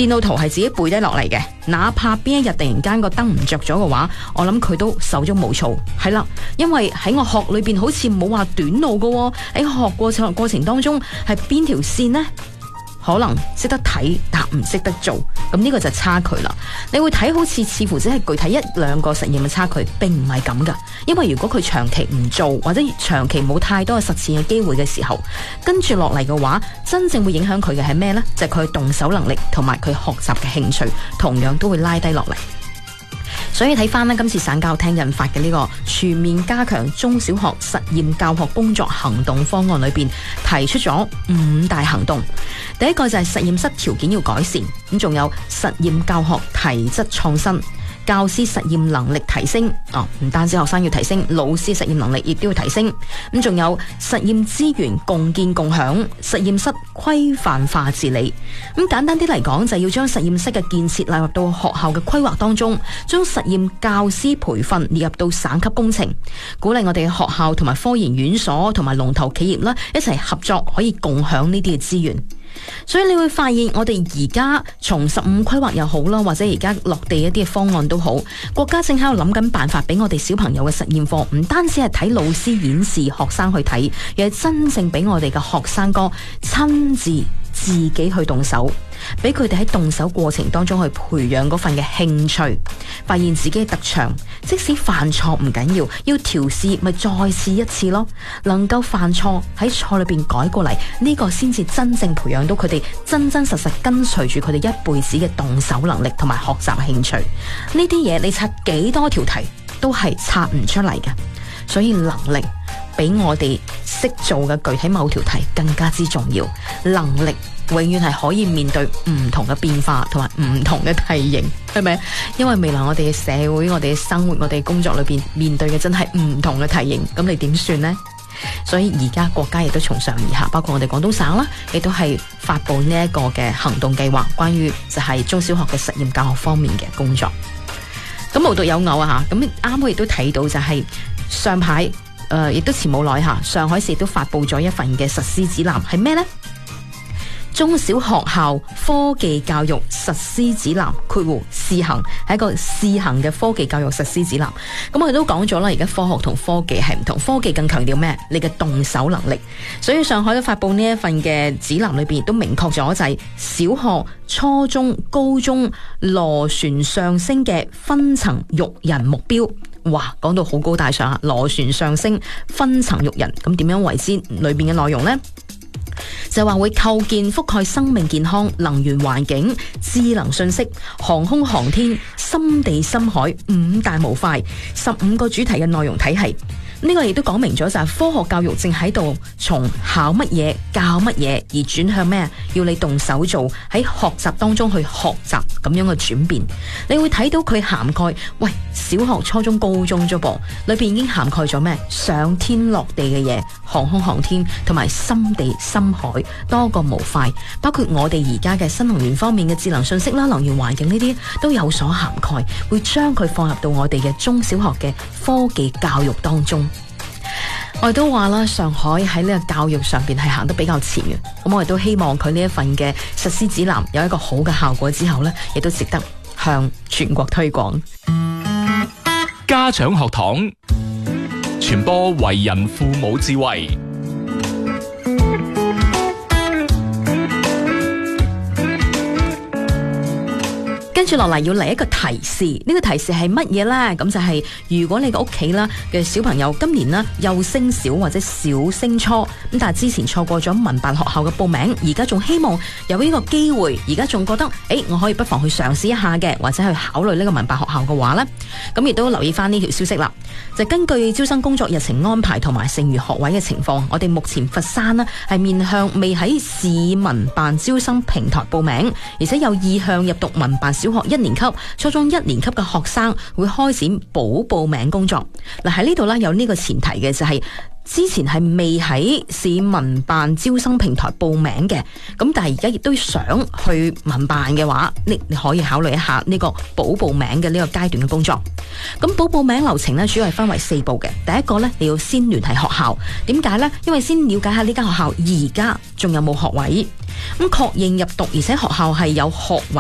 電腦圖係自己背低落嚟嘅，哪怕邊一日突然間個燈唔着咗嘅話，我諗佢都手足無措。係啦，因為喺我學裏邊好似冇話短路嘅，喺學過程當中係邊條線呢？可能識得睇，但唔識得做，咁呢個就差距啦。你會睇好似乎只係具體一兩個實驗嘅差距，並唔係咁噶。因為如果佢長期唔做，或者長期冇太多嘅實踐嘅機會嘅時候，跟住落嚟嘅話，真正會影響佢嘅係咩呢？就係佢動手能力同埋佢學習嘅興趣，同樣都會拉低落嚟。所以睇翻呢，今次省教廳印發嘅呢個全面加強中小學實驗教學工作行動方案裏邊，提出咗5大行動。第一個就係實驗室條件要改善，咁仲有實驗教學體質創新，教師實驗能力提升。唔單止學生要提升，老師實驗能力亦都要提升。咁仲有實驗資源共建共享，實驗室規範化治理。咁簡單啲嚟講，就係要將實驗室嘅建設納入到學校嘅規劃當中，將實驗教師培訓列入到省級工程，鼓勵我哋嘅學校同埋科研院所同埋龍頭企業啦一齊合作，可以共享呢啲嘅資源。所以你會發現，我哋而家從15規劃又好啦，或者而家落地一啲嘅方案都好，國家正喺度諗緊辦法俾我哋小朋友嘅實驗課，唔單止係睇老師演示，學生去睇，而係真正俾我哋嘅學生哥親自自己去動手，俾佢哋喺動手過程當中去培養嗰份嘅興趣，發現自己嘅特長。即使犯錯唔緊要，要調試咪再試一次咯。能夠犯錯喺錯裏邊改過嚟，呢個先至真正培養到佢哋真真實實跟隨住佢哋一輩子嘅動手能力同埋學習興趣。呢啲嘢你拆幾多條題都係拆唔出嚟嘅，所以能力比我哋識做嘅具體某條題更加之重要。能力永遠係可以面對唔同嘅變化同埋唔同嘅題型，係咪？因為未來我哋嘅社會、我哋嘅生活、我哋嘅工作裏邊面對嘅真係唔同嘅題型，咁你點算呢？所以而家國家亦都從上而下，包括我哋廣東省啦，亦都係發布呢一個嘅行動計劃，關於就係中小學嘅實驗教學方面嘅工作。咁無獨有偶啊吓，咁啱我亦都睇到就係上排亦都前冇耐上海市亦都發布咗一份嘅實施指南，係咩呢？中小學校科技教育實施指南（括弧試行）係一個試行嘅科技教育實施指南。咁我哋都講咗啦，而家科學同科技係唔同，科技更強調咩？你嘅動手能力。所以上海都發布呢一份嘅指南裏邊，亦都明確咗就係小學、初中、高中螺旋上升嘅分層育人目標。哇，講到好高大上啊！螺旋上升、分層育人，咁點樣為之？裏邊嘅內容呢？就話會構建覆蓋生命健康、能源環境、智能信息、航空航天、深地深海5大模塊，15個主題嘅內容體系。呢個亦都講明咗就係科學教育正喺度從考乜嘢教乜嘢而轉向咩？要你動手做，喺學習當中去學習咁樣嘅轉變。你會睇到佢涵蓋，小學、初中、高中啫噃，裏邊已經涵蓋咗咩？上天落地嘅嘢，航空航天同埋深地深海多個模塊，包括我哋而家嘅新能源方面嘅智能信息啦、能源環境呢啲都有所涵蓋，會將佢放入到我哋嘅中小學嘅科技教育當中。我哋都話啦，上海喺呢個教育上邊係行得比較前嘅，咁我哋都希望佢呢一份嘅實施指南有一個好嘅效果之後呢，亦都值得向全國推廣。 家長學堂傳播為人父母智慧。 跟住落嚟要嚟一個提示，呢個提示係乜嘢呢？咁就係如果你個屋企啦嘅小朋友今年啦幼升小或者小升初，咁但係之前錯過咗民辦學校嘅報名，而家仲希望有呢個機會，而家仲覺得我可以不妨去嘗試一下嘅，或者去考慮呢個民辦學校嘅話呢，咁亦都留意翻呢條消息啦。就根據招生工作日程安排同埋剩餘學位嘅情況，我哋目前佛山呢係面向未喺市民辦招生平台報名，而且有意向入讀民辦小學1年級、初中1年級嘅學生會開展補報名工作。嗱，喺呢度有呢個前提嘅就係之前係未喺市民辦招生平台報名嘅，咁但係而家亦都想去民辦嘅話，你可以考慮一下呢個補報名嘅呢個階段嘅工作。咁補報名流程呢，主要係分為4步嘅。第一個呢，你要先聯繫學校，點解呢？因為先了解下呢間學校而家仲有冇學位，咁確認入讀，而且學校係有學位